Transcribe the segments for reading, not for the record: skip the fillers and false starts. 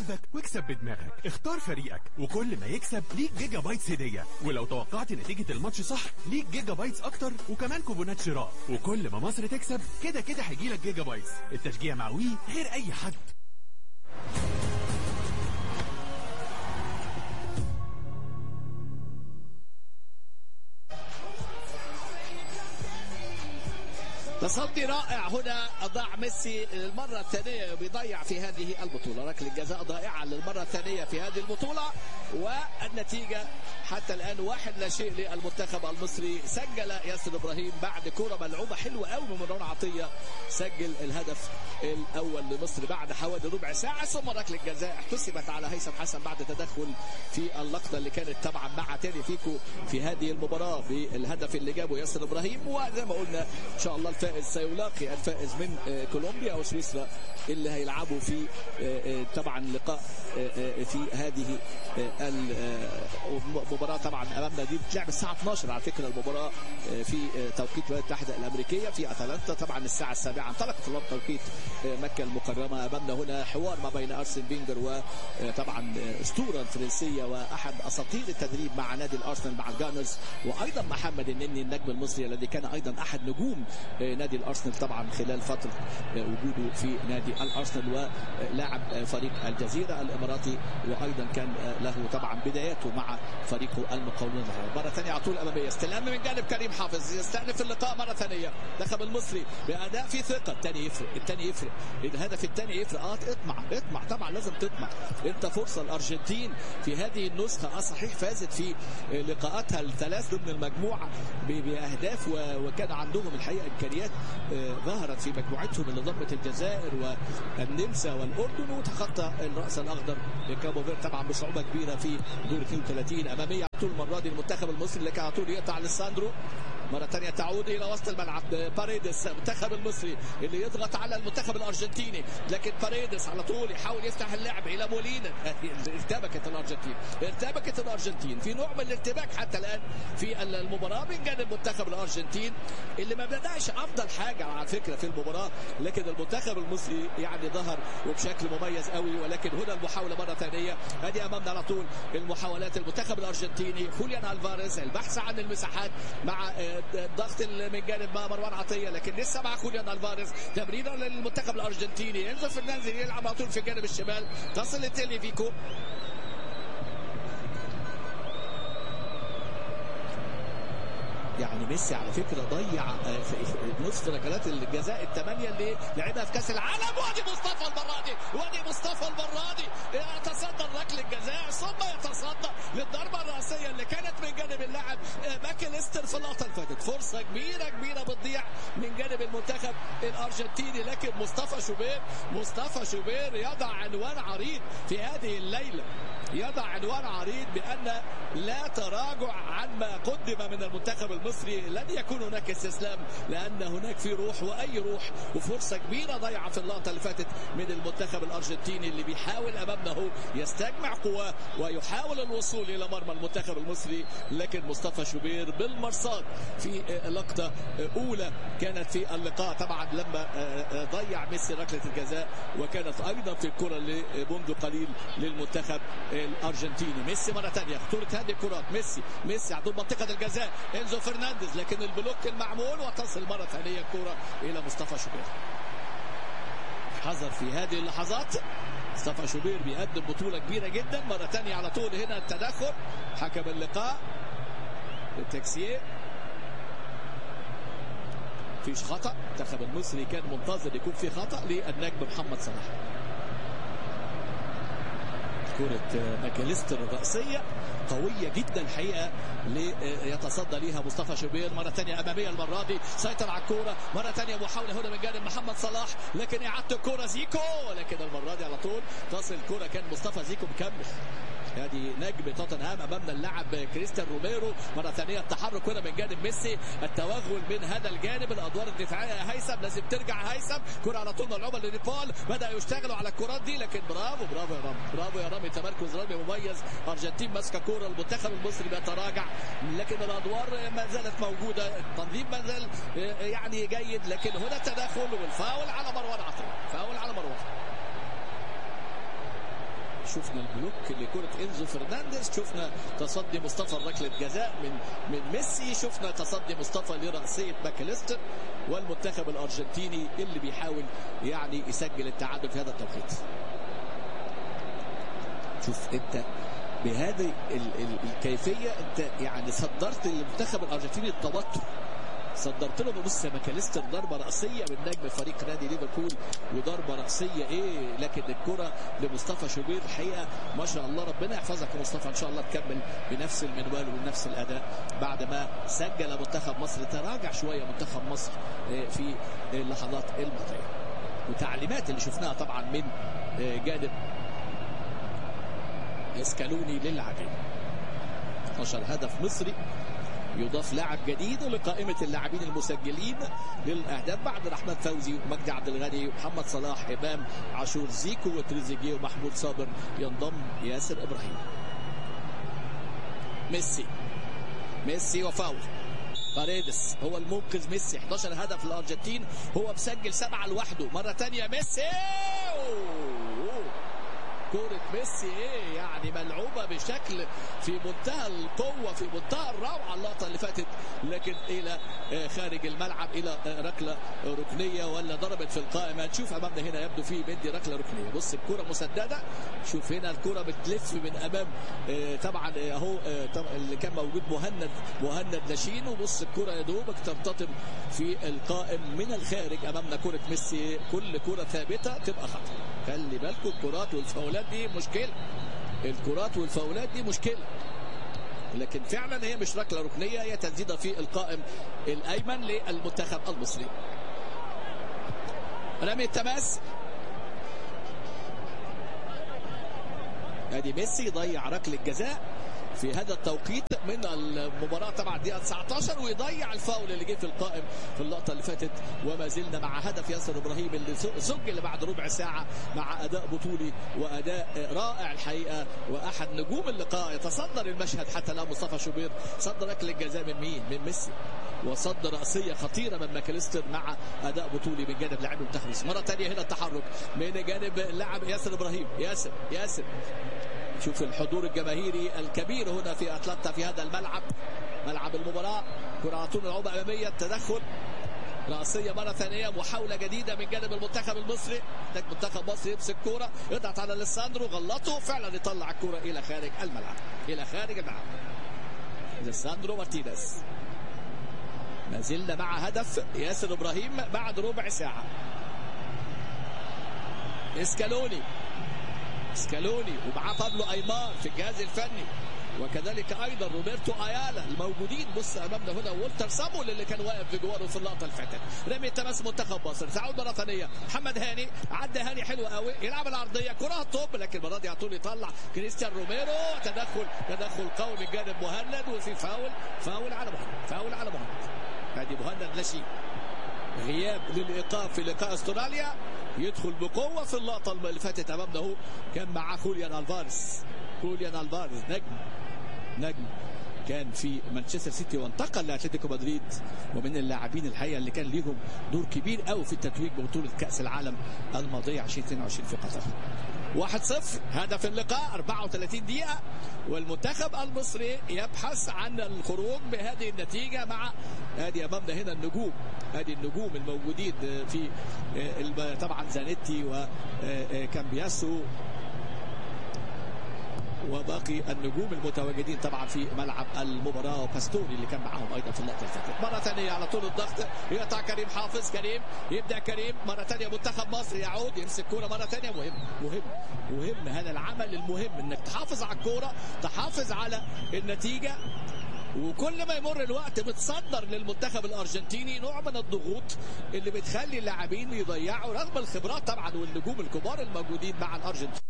بحظك واكسب بدماغك. اختار فريقك وكل ما يكسب ليك جيجا بايتس هدية، ولو توقعت نتيجة الماتش صح ليك جيجا بايتس اكتر وكمان كوبونات شراء. وكل ما مصر تكسب كده كده هيجيلك جيجا بايتس. التشجيع مع وي غير اي حد. تصدي رائع هنا ضاع ميسي المرة الثانية، بيضيع في هذه البطولة ركلة جزاء ضائعة للمرة الثانية في هذه البطولة. والنتيجة حتى الآن 1-0 للمنتخب المصري. سجل ياسر إبراهيم بعد كرة ملعوبة حلوة قوي من مروان عطية، سجل الهدف الأول لمصر بعد حوالي ربع ساعة. ثم ركلة جزاء احتسبت على هيثم حسن بعد تدخل في اللقطة اللي كانت طبعا مع تاني فيكو في هذه المباراة بالهدف اللي جابه ياسر إبراهيم. وزي ما قلنا إن شاء الله الفائز سيلاقي الفائز من كولومبيا أو سويسرا اللي هيلعبوا في طبعا لقاء في هذه المباراة. طبعا أمامنا دي بتلعب الساعة 12 على فكرة المباراة في توقيت الولايات المتحدة الأمريكية في أتلانتا. طبعا الساعة 7 انطلقت الوقت توقيت مكة المكرمة. أمامنا هنا حوار ما بين أرسن فينجر وطبعا أسطورة فرنسية وأحد أساطير التدريب مع نادي الأرسنال مع الجانرز، وأيضا محمد النني النجم المصري الذي كان أيضا أحد نجوم نادي الأرسنال طبعا خلال فترة وجوده في نادي الأرسنال، ولاعب فريق الجزيرة الإماراتي، وأيضا كان له طبعا بداياته مع فريقه المقاولون. مرة ثانية على طول أمامية استلام من جانب كريم حافظ، يستأنف اللقاء مرة ثانية. المنتخب المصري بأداء في ثقة. الثاني يفرق الهدف الثاني يفرق. اطمع طبعا لازم تطمع. انت فرصة الأرجنتين في هذه النسخة صحيح فازت في لقاءاتها الثلاث ضمن المجموعة بأهداف، وكان عندهم الحقيقة إمكانيات ظهرت في مجموعتهم اللي ضمت الجزائر والنمسا والأردن، وتخطى الرأس الأخضر لكابو فيردي طبعا بصعوبة كبيرة في دور 32. أمامية طول المرة دي المنتخب المصري اللي كان على طول يقطع لساندرو. مرة ثانية تعود إلى وسط الملعب باريدس المنتخب المصري اللي يضغط على المنتخب الأرجنتيني، لكن باريدس على طول يحاول يفتح اللعب إلى مولينا. ارتبكت الأرجنتين في نوع من الارتباك حتى الآن في المباراة من جانب منتخب الأرجنتين اللي ما بدأش أفضل حاجة على فكرة في المباراة، لكن المنتخب المصري يعني ظهر وبشكل مميز قوي. ولكن هنا المحاولة مرة ثانية، هذه أمامنا على طول المحاولات المنتخب الأرجنتيني. خوليان ألفاريز البحث عن المساحات مع الضغط من جانب مروان عطية، لكن لسه مع خوليان ألفاريز. تمريره للمنتخب الأرجنتيني، انزو فرنانديز يلعب على طول في الجانب الشمال، تصل لتيلي فيكو. يعني ميسي على فكرة ضيع نصف ركلات الجزاء الثمانية اللي لعبها في كأس العالم. وادي مصطفى المرة دي يتصدى ركلة الجزاء ثم يتصدى للضربة الرأسية اللي كانت من جانب اللاعب ماكاليستر في اللقطة اللي فاتت. فرصة كبيرة بتضيع من جانب المنتخب الأرجنتيني، لكن مصطفى شوبير يضع عنوان عريض في هذه الليلة، يضع عنوان عريض بأن لا تراجع عن ما قدم من المنتخب المصري. لن يكون هناك استسلام لأن هناك في روح وأي روح، وفرصة كبيرة ضيعة في اللقطة اللي فاتت من المنتخب الأرجنتيني اللي بيحاول أمامنا هو يستجمع قواه ويحاول الوصول إلى مرمى المنتخب المصري. لكن مصطفى شوبير بالمرصاد في لقطة أولى كانت في اللقاء طبعا لما ضيع ميسي ركلة الجزاء، وكانت أيضا في الكرة اللي منذ قليل للمنتخب الأرجنتيني. ميسي مرة ثانية خطورة هذه الكرات. ميسي عند منطقة الجزاء انزو فرنانديز، لكن البلوك المعمول وتصل مرة ثانية الكرة إلى مصطفى شوبير. حذر في هذه اللحظات. مصطفى شوبير بيقدم بطولة كبيرة جدا. مرة ثانية على طول هنا التدخل حكم اللقاء التكسير، فيش خطأ. المنتخب المصري كان منتظر يكون في خطأ للنجم محمد صلاح. كرة ماكاليستر الرأسية قوية جدا الحقيقة يتصدى ليها مصطفى شوبير. مرة ثانية أمامية المرة دي، سيطر على الكرة مرة ثانية، محاولة هنا من جانب محمد صلاح، لكن إعادة الكرة زيكو، لكن المرة دي على طول تصل الكرة كان مصطفى زيكو مكمل. هذه نجم توتنهام. أمامنا اللاعب كريستيان روميرو. مرة ثانية التحرك هنا من جانب ميسي، التوغل من هذا الجانب، الأدوار الدفاعية يا هيثم لازم ترجع هيثم. كرة على طول ملعوبة لنيبال، بدأ يشتغلوا على الكرات دي، لكن برافو يا رامي تمركز رامي مميز. أرجنتين ماسكة كرة، المنتخب المصري بيتراجع، لكن الأدوار ما زالت موجودة، التنظيم ما زال يعني جيد. لكن هنا تدخل والفاول على مروان عطية، فاول على مروان. شفنا البلوك لكرة انزو فرنانديز، شفنا تصدي مصطفى ركلة جزاء من ميسي، شفنا تصدي مصطفى لرأسية ماكاليستر، والمنتخب الارجنتيني اللي بيحاول يعني يسجل التعادل في هذا التوقيت. شوف انت بهذه الكيفية انت يعني صدرت للمنتخب الارجنتيني التوتر، صدرت له. بص ماكاليستر ضربه راسيه من نجم فريق نادي ليفربول، وضربه راسيه لكن الكره لمصطفى شوبير. الحقيقه ما شاء الله ربنا يحفظك يا مصطفى، ان شاء الله تكمل بنفس المنوال وبنفس الاداء بعد ما سجل منتخب مصر. تراجع شويه منتخب مصر في اللحظات الماضيه، وتعليمات اللي شفناها طبعا من جانب اسكالوني للاعبين. 12 هدف مصري، يضاف لاعب جديد لقائمة اللاعبين المسجلين للأهداف بعد رحمن فوزي ومجدي عبد الغني ومحمد صلاح، إمام عاشور، زيكو وتريزيجيه ومحمود صابر، ينضم ياسر إبراهيم. ميسي وفاول. باريدس هو المنقذ. ميسي 11 هدف للأرجنتين، هو مسجل 7 لوحده. مرة تانية ميسي، كورة ميسي يعني ملعوبة بشكل في منتهى القوة، في منتهى الروعة اللقطة اللي فاتت، لكن إلى خارج الملعب، إلى ركلة ركنية ولا ضربت في القائمة. نشوف أمامنا هنا يبدو فيه بدي ركلة ركنية. بص الكرة مسددة، شوف هنا الكرة بتلف من أمام طبعا أهو اللي كان موجود مهند لاشين، وبص الكرة يا دوبك ترتطم في القائم من الخارج. أمامنا كرة ميسي، كل كرة ثابتة تبقى خطر. خلي بالكم الكرات والفاولات دي مشكلة، الكرات والفاولات دي مشكلة، لكن فعلا هي مش ركلة ركنية، هي تسديدة في القائم الأيمن للمنتخب المصري. رمي التماس، ادي ميسي يضيع ركلة جزاء في هذا التوقيت من المباراة طبعا دقيقة 19، ويضيع الفاول اللي جه في القائم في اللقطة اللي فاتت. وما زلنا مع هدف ياسر إبراهيم اللي سجل بعد ربع ساعة مع أداء بطولي وأداء رائع الحقيقة، وأحد نجوم اللقاء. يتصدر المشهد حتى الآن مصطفى شوبير، صد ركلة جزاء من مين؟ من ميسي، وصد رأسية خطيرة من ماكاليستر مع أداء بطولي من جانب لاعب المنتخب. مرة ثانية هنا التحرك من جانب اللاعب ياسر إبراهيم. ياسر شوف الحضور الجماهيري الكبير هنا في أتلانتا في هذا الملعب، ملعب المباراة. كرة على طول العوبة أمامية، تدخل رأسية مرة ثانية، محاولة جديدة من جانب المنتخب المصري. منتخب مصر يمسك كرة، يضغط على ليساندرو، غلطه فعلا، يطلع الكرة إلى خارج الملعب، إلى خارج الملعب. ليساندرو مارتينيز. ما زلنا مع هدف ياسر إبراهيم بعد ربع ساعة. اسكالوني ومعاه بابلو ايمار في الجهاز الفني، وكذلك ايضا روبرتو ايالا الموجودين. بص امامنا هنا وولتر سامول اللي كان واقف بجواره في اللقطه اللي فاتت. رمي التماس منتخب مصر، تعود مره ثانيه. محمد هاني عدى، هاني حلو قوي، يلعب العرضيه، كره توب، لكن المره دي على طول يطلع كريستيان روميرو. تدخل قوي من جانب مهند، وفي فاول على مهند. ادي مهند لاشين، غياب للايقاف في لقاء استراليا، يدخل بقوة في اللقطة اللي فاتت. أمامنا هو كان معاه خوليان ألفاريز، نجم كان في مانشستر سيتي وانتقل لأتلتيكو مدريد، ومن اللاعبين الحقيقة اللي كان ليهم دور كبير قوي في التتويج ببطولة كأس العالم الماضية 2022 في قطر. 1-0 هدف اللقاء، 34 دقيقة، والمنتخب المصري يبحث عن الخروج بهذه النتيجة. مع ادي امامنا هنا النجوم الموجودين في طبعا زانيتي وكامبياسو وباقي النجوم المتواجدين طبعا في ملعب المباراة، وباستوري اللي كان معاهم ايضا في اللقطة اللي فاتت. مرة ثانية على طول الضغط، يقطع كريم حافظ، يبدأ كريم مرة ثانية. منتخب مصر يعود يمسك كورة مرة ثانية. مهم هذا العمل المهم، انك تحافظ على الكورة، تحافظ على النتيجة، وكل ما يمر الوقت بتصدر للمنتخب الارجنتيني نوع من الضغوط اللي بتخلي اللاعبين يضيعوا رغم الخبرات طبعا والنجوم الكبار الموجودين مع الارجنتين.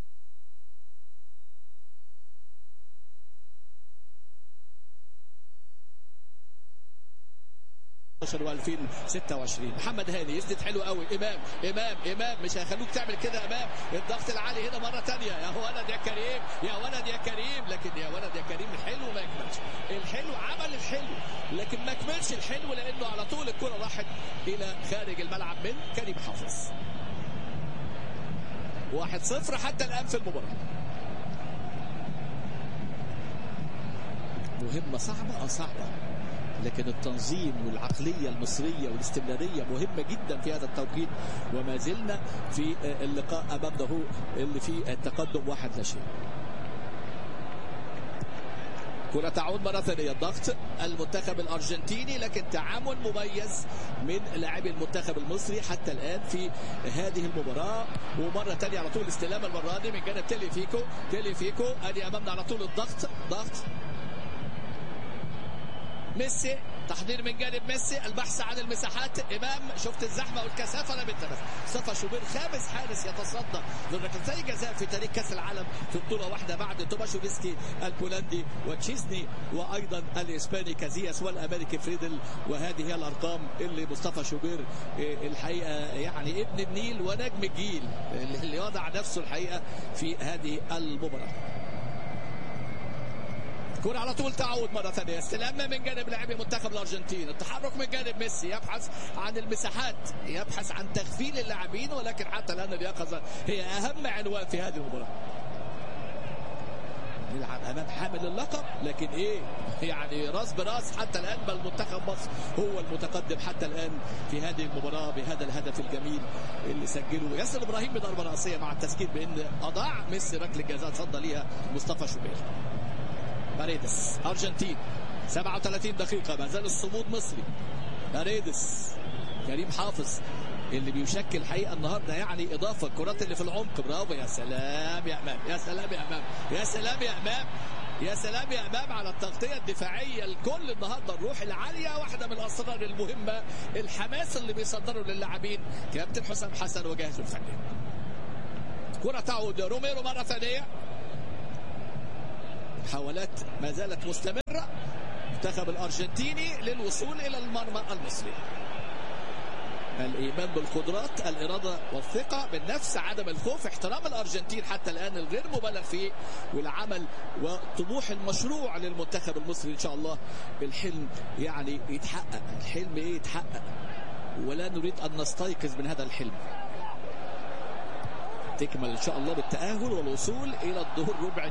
و2026 محمد هاني يسدد حلو قوي. امام مش هيخلوك تعمل كده. امام الضغط العالي هنا مره ثانيه، يا ولد يا كريم، لكن يا ولد يا كريم الحلو ما يكملش. الحلو عمل الحلو لكن ما كملش الحلو، لانه على طول الكره راحت الى خارج الملعب من كريم حافظ. 1-0 حتى الآن في المباراة. مهمة صعبة صعبة، لكن التنظيم والعقلية المصرية والاستمرارية مهمة جدا في هذا التوقيت، وما زلنا في اللقاء أمامه اللي فيه التقدم 1-0. كرة تعود مرة ثانية، ضغط المنتخب الأرجنتيني، لكن تعامل مميز من لاعبي المنتخب المصري حتى الآن في هذه المباراة. ومرة ثانية على طول استلام المرة دي من جانب تيليفيكو ادي امامنا على طول الضغط، ميسي، تحضير من جانب ميسي، البحث عن المساحات. امام، شفت الزحمه والكثافه، لم يتنفس. مصطفى شوبير خامس حارس يتصدى لركلتي جزاء في تاريخ كاس العالم في بطوله واحده بعد توماشوفسكي البولندي وتشيزني وايضا الاسباني كازياس والامريكي فريدل. وهذه هي الارقام اللي مصطفى شوبير الحقيقه يعني ابن النيل ونجم الجيل اللي وضع نفسه الحقيقه في هذه المباراه. كرة على طول تعود مرة ثانية، استلام من جانب لاعبي منتخب الأرجنتين، التحرك من جانب ميسي، يبحث عن المساحات، يبحث عن تغفيل اللاعبين، ولكن حتى الآن اليقظة هي أهم عنوان في هذه المباراة. نلعب أمام حامل اللقب، لكن يعني راس براس حتى الآن، بل منتخب مصر هو المتقدم حتى الآن في هذه المباراة بهذا الهدف الجميل اللي سجله ياسر إبراهيم بضربة رأسية، مع التذكير بأن أضاع ميسي ركلة جزاء صد ليها مصطفى شوبير. باريدس، أرجنتين، 37 دقيقة، ما زال الصمود مصري. باريدس، كريم حافظ اللي بيشكل حقيقة النهاردة يعني إضافة. الكرات اللي في العمق، برافو، يا سلام يا أمام، يا سلام يا أمام، يا سلام يا أمام، يا سلام يا أمام على التغطية الدفاعية. الكل النهاردة الروح العالية واحدة من الأسرار المهمة، الحماس اللي بيصدره للاعبين كابتن حسام حسن وجهازه الفني. كرة تعود روميرو مرة ثانية، محاولات ما زالت مستمرة المنتخب الأرجنتيني للوصول إلى المرمى المصري. الإيمان بالقدرات، الإرادة والثقة بالنفس، عدم الخوف، احترام الأرجنتين حتى الآن الغير مبالغ فيه، والعمل وطموح المشروع للمنتخب المصري. إن شاء الله الحلم يعني يتحقق، الحلم يتحقق، ولا نريد أن نستيقظ من هذا الحلم. تكمل إن شاء الله بالتأهل والوصول إلى الدور ربع